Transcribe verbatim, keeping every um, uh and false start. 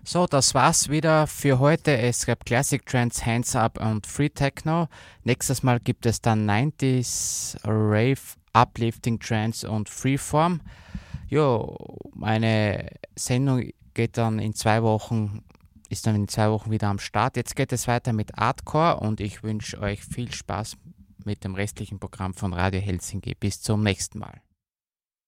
So, das war's wieder für heute. Es gab Classic Trance, Hands Up und Free Techno. Nächstes Mal gibt es dann neunziger Rave, Uplifting Trance und Freeform. Jo, meine Sendung geht dann in zwei Wochen, ist dann in zwei Wochen wieder am Start. Jetzt geht es weiter mit Hardcore und ich wünsche euch viel Spaß mit dem restlichen Programm von Radio Helsinki. Bis zum nächsten Mal.